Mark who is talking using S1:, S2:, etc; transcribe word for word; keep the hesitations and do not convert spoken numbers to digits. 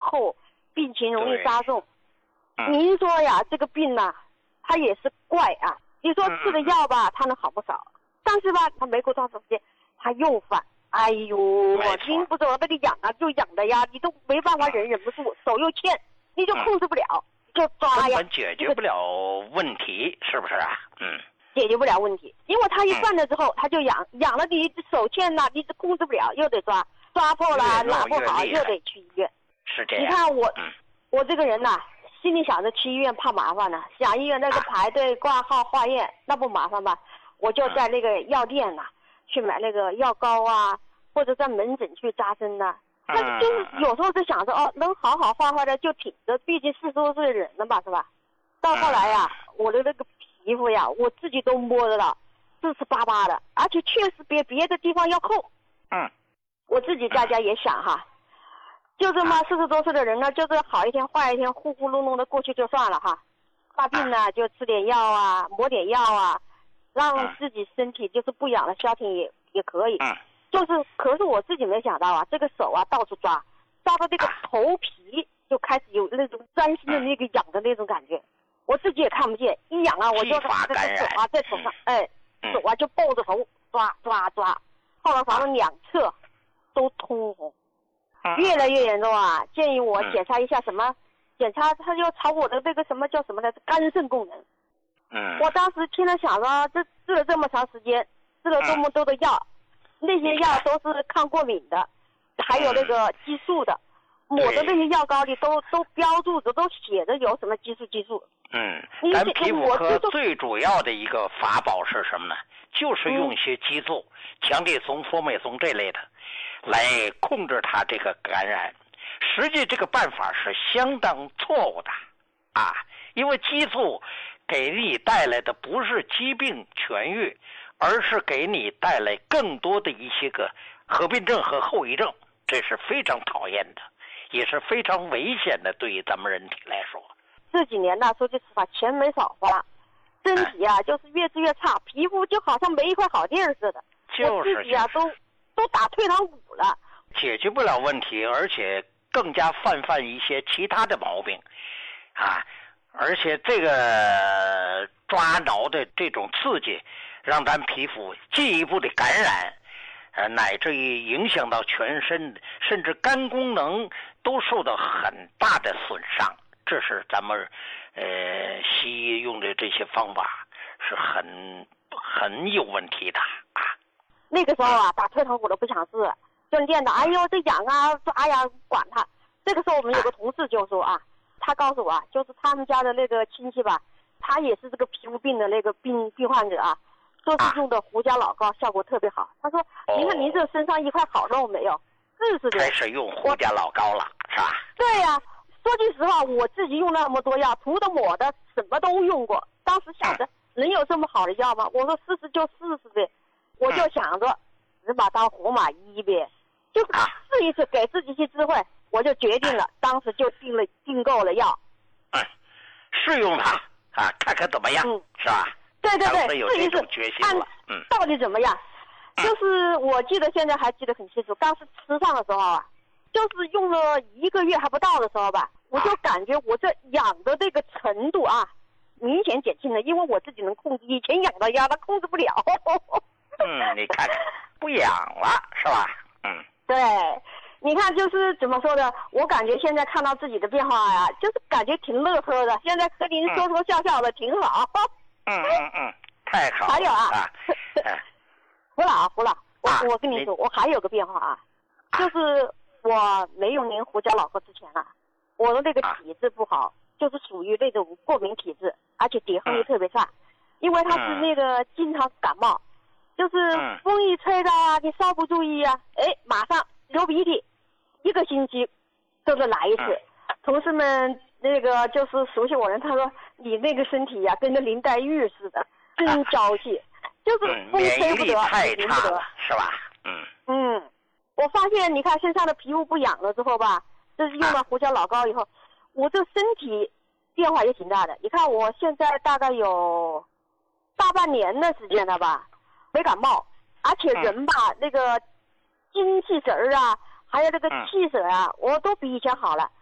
S1: 厚，病情容易加重。您说呀，这个病呢、啊，它也是怪啊。你说吃的药吧，它能好不少，但是吧，它没过多长时间，它又犯。哎呦，我经不住那个痒啊，就痒的呀，你都没办法忍，忍不住，手又欠，你就控制不了，就抓呀。
S2: 根本解决不了问题，是不是啊？嗯。
S1: 解决不了问题，因为它一犯了之后，它就痒，痒了你手欠呐，你控制不了，又得抓，抓破了拉不好，又得去医院。
S2: 是这样。
S1: 你看我，我这个人呐、啊，心里想着去医院怕麻烦呢，想医院那个排队挂号化验那不麻烦吧？我就在那个药店呐、啊、去买那个药膏啊，或者在门诊去扎针呐、啊。但是就是有时候就想着哦，能好好坏坏的就挺着，毕竟四十多岁的人了吧，是吧？到后来呀、啊，我的那个皮肤呀，我自己都摸得到，四十巴巴的，而且确实比别的地方要厚。
S2: 嗯，
S1: 我自己在家也想哈，就这么四十多岁的人呢，就是好一天坏一天，呼呼隆隆的过去就算了哈。发病呢就吃点药啊，抹点药啊，让自己身体就是不痒了消停也也可以。
S2: 嗯，
S1: 就是，可是我自己没想到啊，这个手啊到处抓，抓到这个头皮就开始有那种钻心的那个痒的那种感觉。我自己也看不见，一痒啊，我就把这个手啊在手上，哎，手啊就抱着头抓抓抓，后来反正两侧都通红，越来越严重啊！建议我检查一下什么，检查他就查我的那个什么叫什么来着，肝肾功能。
S2: 嗯，
S1: 我当时听了想着，这治了这么长时间，治了这么多的药，那些药都是抗过敏的，还有那个激素的。抹的那些药膏里都都标注着，都写着有什么激素激素。
S2: 嗯，咱皮肤科最主要的一个法宝是什么呢？就是用一些激素，强地松、佛美松这类的，来控制它这个感染。实际这个办法是相当错误的，啊，因为激素给你带来的不是疾病痊愈，而是给你带来更多的一些个合并症和后遗症，这是非常讨厌的。也是非常危险的，对于咱们人体来说。
S1: 这几年呢，说句实话，钱没少花，身体啊，就是越治越差，皮肤就好像没一块好地儿似的。
S2: 就是、
S1: 我自己啊，都都打退堂鼓了。
S2: 解决不了问题，而且更加泛泛一些其他的毛病，啊，而且这个抓挠的这种刺激，让咱皮肤进一步的感染。呃，乃至于影响到全身，甚至肝功能都受到很大的损伤。这是咱们呃西医用的这些方法是很很有问题的啊。
S1: 那个时候啊，打退堂鼓都不想治，就练的，哎呦这痒啊抓呀，管他。这个时候我们有个同事就说啊，他告诉我啊，就是他们家的那个亲戚吧，他也是这个皮肤病的那个病病患者啊。说是用的胡椒老膏效果特别好，他说：“您看您这身上一块好肉没有？是是的。”
S2: 开始用胡椒老膏了，是吧？
S1: 对呀、啊，说句实话，我自己用了那么多药，涂的抹的什么都用过。当时想着、嗯、能有这么好的药吗？我说试试就试试呗，我就想着死马当活马医呗，就是试一次，给自己一些智慧，我就决定了，当时就订了订购了药。
S2: 嗯，试用它啊，看看怎么样，嗯、是吧？
S1: 对对对，
S2: 试一试，
S1: 看到底怎么样？嗯、就是我记得现在还记得很清楚，当时吃上的时候啊，就是用了一个月还不到的时候吧，我就感觉我这痒的这个程度啊，明显减轻了，因为我自己能控制，以前痒的呀，它控制不了。
S2: 嗯，你看不痒了是吧？嗯，
S1: 对，你看就是怎么说的，我感觉现在看到自己的变化呀，就是感觉挺乐呵的，现在和您说说笑笑的，挺好。
S2: 嗯嗯嗯，太好了。
S1: 还有啊，
S2: 啊
S1: 胡老胡老，我、
S2: 啊、
S1: 我跟你说，我还有个变化啊，啊就是我没用您胡椒老膏之前啊，我的那个体质不好，啊、就是属于那种过敏体质，而且抵抗力特别差，嗯、因为他是那个经常感冒，嗯、就是风一吹到啊，你稍不注意啊，哎，马上流鼻涕，一个星期都是来一次，嗯、同事们。那个就是熟悉我人，他说你那个身体呀、啊，跟个林黛玉似的，真娇气，啊、就是风吹不得，
S2: 太
S1: 淋不得，
S2: 是吧？嗯
S1: 嗯，我发现你看身上的皮肤不痒了之后吧，就是用了胡椒老膏以后，啊、我这身体变化也挺大的。你看我现在大概有大半年的时间了吧，没感冒，而且人吧、嗯、那个精气神儿啊，还有那个气色啊，嗯、我都比以前好了。